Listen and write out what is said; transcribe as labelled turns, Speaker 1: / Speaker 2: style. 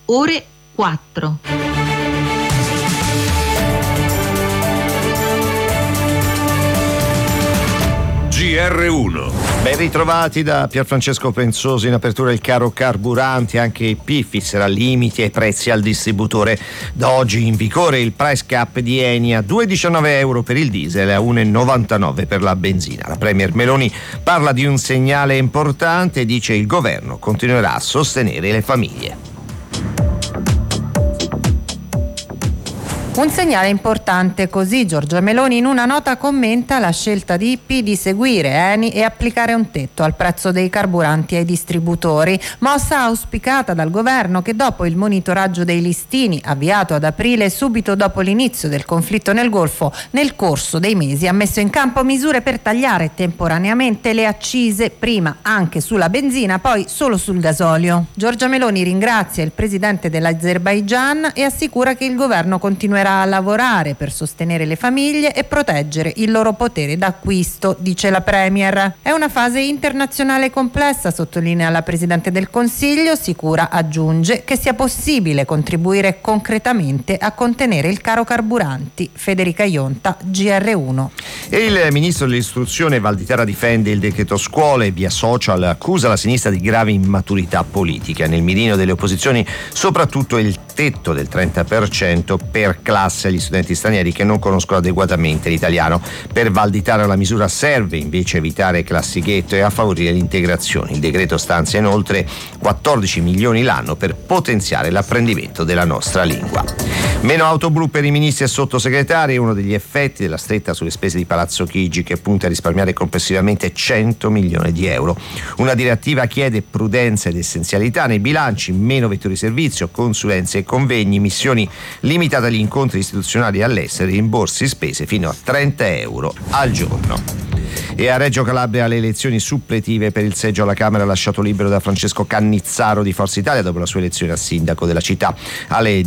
Speaker 1: ore 4.
Speaker 2: GR1.
Speaker 3: Ben ritrovati da Pierfrancesco Penzosi. In apertura il caro carburanti, anche IP fisserà limiti ai prezzi al distributore. Da oggi in vigore il price cap di Eni a 2,19 euro per il diesel e a 1,99 per la benzina. La Premier Meloni parla di un segnale importante e dice il governo continuerà a sostenere le famiglie.
Speaker 4: Un segnale importante, così Giorgia Meloni in una nota commenta la scelta di IP di seguire Eni e applicare un tetto al prezzo dei carburanti ai distributori, mossa auspicata dal governo che dopo il monitoraggio dei listini avviato ad aprile subito dopo l'inizio del conflitto nel Golfo, nel corso dei mesi ha messo in campo misure per tagliare temporaneamente le accise, prima anche sulla benzina, poi solo sul gasolio. Giorgia Meloni ringrazia il presidente dell'Azerbaigian e assicura che il governo continuerà a lavorare per sostenere le famiglie e proteggere il loro potere d'acquisto, dice la Premier. È una fase internazionale complessa, sottolinea la Presidente del Consiglio. Sicura aggiunge che sia possibile contribuire concretamente a contenere il caro carburanti. Federica Ionta, GR1.
Speaker 3: E il ministro dell'istruzione Valditara difende il decreto scuole, via social accusa la sinistra di grave immaturità politica. Nel mirino delle opposizioni soprattutto il tetto del 30% per classe agli studenti stranieri che non conoscono adeguatamente l'italiano. Per Valditara la misura serve invece a evitare classichetto e a favorire l'integrazione. Il decreto stanzia inoltre 14 milioni l'anno per potenziare l'apprendimento della nostra lingua. Meno auto blu per i ministri e sottosegretari è uno degli effetti della stretta sulle spese di Palazzo Chigi, che punta a risparmiare complessivamente 100 milioni di euro. Una direttiva chiede prudenza ed essenzialità nei bilanci, meno vetture di servizio, consulenze e convegni, missioni limitate agli incontri istituzionali all'estero, rimborsi spese fino a 30 euro al giorno. E a Reggio Calabria le elezioni suppletive per il seggio alla Camera lasciato libero da Francesco Cannizzaro di Forza Italia dopo la sua elezione a sindaco della città. Alle